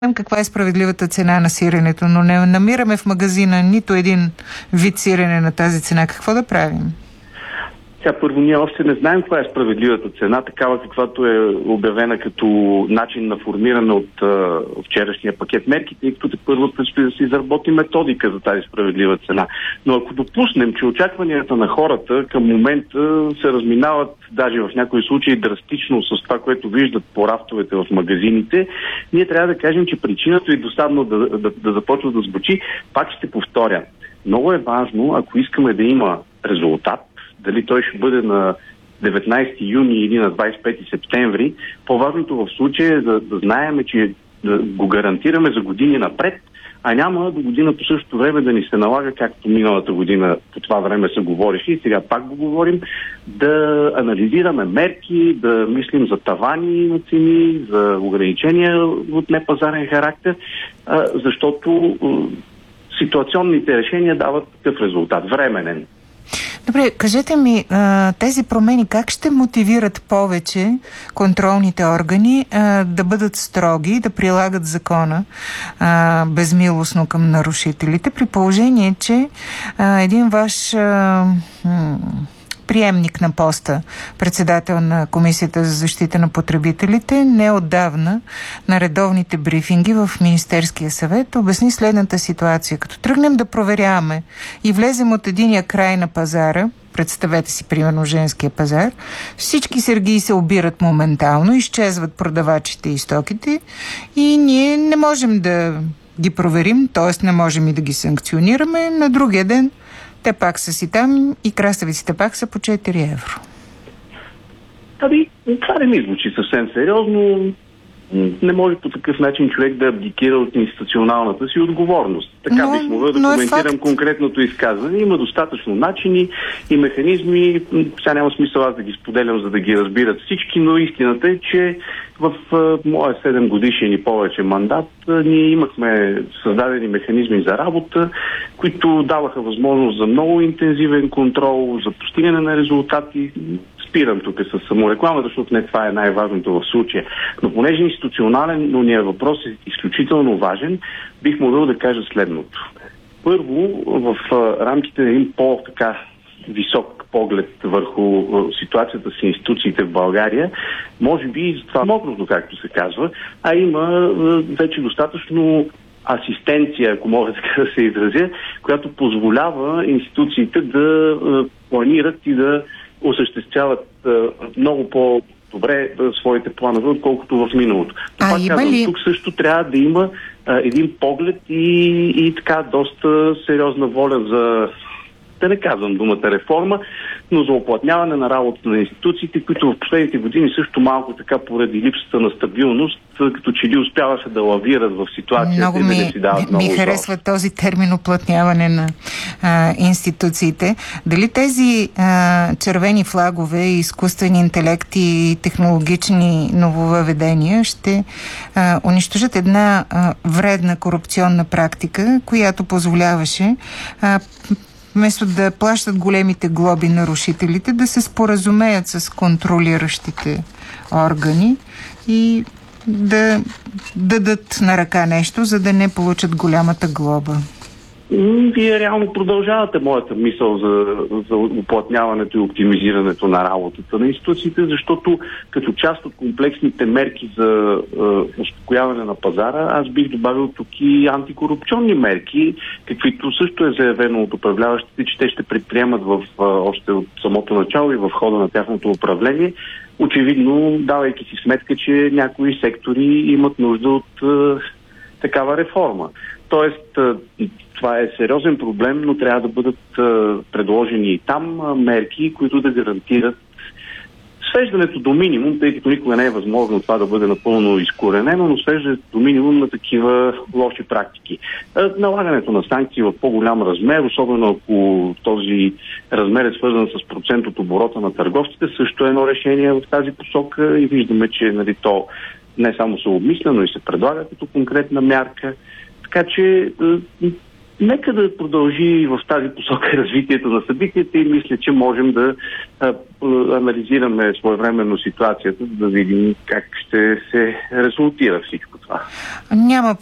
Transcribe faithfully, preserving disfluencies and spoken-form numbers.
каква е справедливата цена на сиренето, но не намираме в магазина нито един вид сирене на тази цена. Какво да правим? Сега, първо, ние още не знаем каква е справедливата цена, такава каквато е обявена като начин на формиране от а, вчерашния пакет мерки, тъй като първо предстои да се изработи методика за тази справедлива цена. Но ако допуснем, че очакванията на хората към момента се разминават даже в някои случаи драстично с това, което виждат по рафтовете в магазините, ние трябва да кажем, че причината и досадно да, да, да, да започва да звучи, пак ще повторя. Много е важно, ако искаме да има резултат, дали той ще бъде на деветнайсети юни или на двайсет и пети септември, по-важното в случая е да, да знаем, че да го гарантираме за години напред, а няма до година по същото време да ни се налага, както миналата година по това време се говореше и сега пак го говорим, да анализираме мерки, да мислим за тавани на цени, за ограничения от непазарен характер, защото ситуационните решения дават такъв резултат, временен. Добре, кажете ми, тези промени как ще мотивират повече контролните органи да бъдат строги, да прилагат закона безмилостно към нарушителите, при положение, че един ваш приемник на поста, председател на Комисията за защита на потребителите, неотдавна на редовните брифинги в Министерския съвет обясни следната ситуация. Като тръгнем да проверяваме и влезем от единия край на пазара, представете си, примерно, женския пазар, всички сергии се обират моментално, изчезват продавачите и стоките и ние не можем да ги проверим, т.е. не можем и да ги санкционираме. На другия ден те пак са си там и краставиците пак са по четири евро. Ами, това не ми звучи съвсем сериозно. Не може по такъв начин човек да абдикира от институционалната си отговорност. Така но, бих могъл да коментирам е конкретното изказване. Има достатъчно начини и механизми. Сега няма смисъл аз да ги споделям, за да ги разбират всички, но истината е, че в моя седем годишен и повече мандат ние имахме създадени механизми за работа, които даваха възможност за много интензивен контрол, за постигане на резултати. Спирам тук с самореклама, защото не това е най-важното в случая. Но понеже институционален, но ния въпрос е изключително важен, бих могъл да кажа следното. Първо, в рамките на един по-така висок поглед върху ситуацията с институциите в България, може би и за това мокрото, както се казва, а има вече достатъчно асистенция, ако мога така да се изразя, която позволява институциите да планират и да осъществяват много по-добре своите планове, отколкото в миналото. А, пак казвам, ли... тук също трябва да има а, един поглед и, и така доста сериозна воля за, да не казвам думата реформа, но за уплътняване на работата на институциите, които в последните години също малко така поради липсата на стабилност, като че ли успяваха да лавират в ситуацията много и да ми, не си дават много ми харесва този термин уплътняване на а, институциите. Дали тези а, червени флагове, изкуствени интелекти и технологични нововъведения ще а, унищожат една а, вредна корупционна практика, която позволяваше а, вместо да плащат големите глоби нарушителите, да се споразумеят с контролиращите органи и да дадат на ръка нещо, за да не получат голямата глоба. Вие реално продължавате моята мисъл за, за уплътняването и оптимизирането на работата на институциите, защото като част от комплексните мерки за е, успокояване на пазара, аз бих добавил тук и антикорупционни мерки, каквито също е заявено от управляващите, че те ще предприемат в, е, още от самото начало и в хода на тяхното управление, очевидно давайки си сметка, че някои сектори имат нужда от е, такава реформа. Тоест, това е сериозен проблем, но трябва да бъдат предложени и там мерки, които да гарантират свеждането до минимум, тъй като никога не е възможно това да бъде напълно изкоренено, но свеждането до минимум на такива лоши практики. Налагането на санкции в по-голям размер, особено ако този размер е свързан с процент от оборота на търговците, също е едно решение в тази посока и виждаме, че нали, то не само се обмисля, но и се предлага като конкретна мярка. Така че нека да продължи в тази посока развитието на събитията и мисля, че можем да а, анализираме своевременно ситуацията, да видим как ще се резултира всичко това. Няма